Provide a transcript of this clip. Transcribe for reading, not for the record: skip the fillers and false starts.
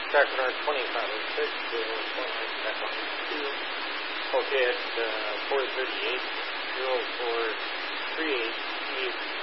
Tractor number 2506, vehicle 192, located at 438, 0438 East